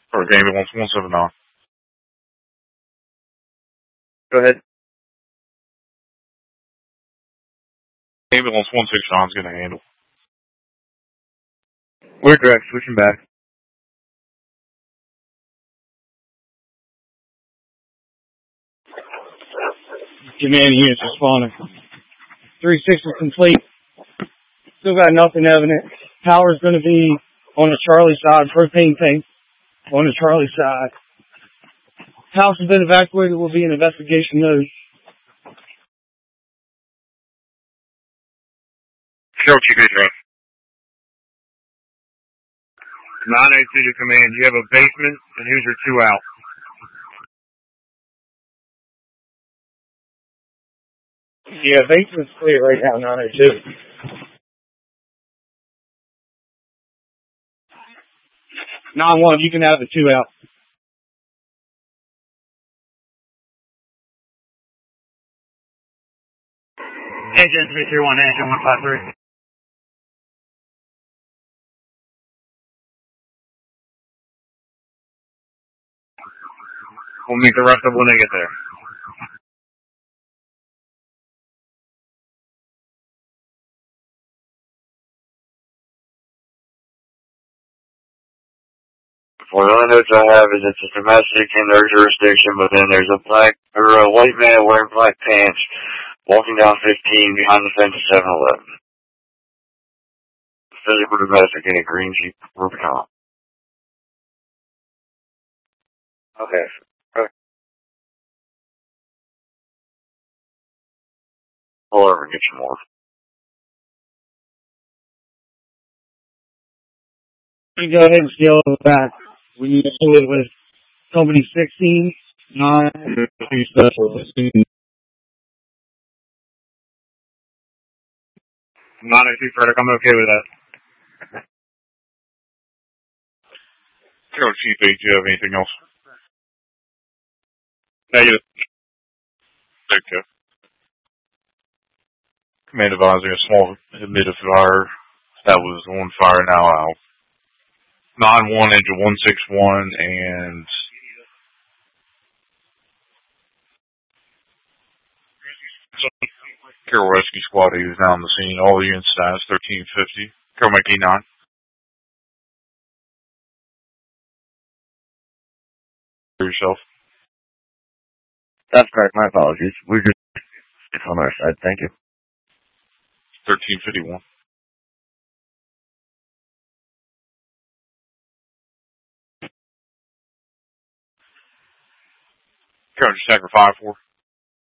Or ambulance 179. Go ahead. Ambulance 169 is going to handle. We're direct, switching back. Command units responding. 360 complete. Still got nothing evident. Power's going to be on the Charlie side. Propane tank on the Charlie side. House has been evacuated. Will be an investigation mode. Cheryl Chief Address. 982 to command. You have a basement and who's your 2 out? Yeah, basement's clear right now, 902. You can have the 2 out. Engine 331, engine 153. We'll meet the rest of when they get there. Well, the only notes I have is it's a domestic in their jurisdiction, but then there's a white man wearing black pants walking down 15 behind the fence of 7-Eleven. Physical domestic in a green Jeep Rubicon. Okay. Pull over and get some more. You go ahead and scale it back. We need to pull it with company 16, 9, 2 specialists. 982 Frederick, I'm okay with that. Cheryl Chief A, do you have anything else? Negative. Okay. Command advising a small humidifier that was on fire now out. 9-1 engine 161 and Carroll Rescue Squad is now on the scene. All units status 1350. Carroll Mike E9. For yourself. That's correct. My apologies. It's on our side. Thank you. 1351. Carroll Stacker 5-4.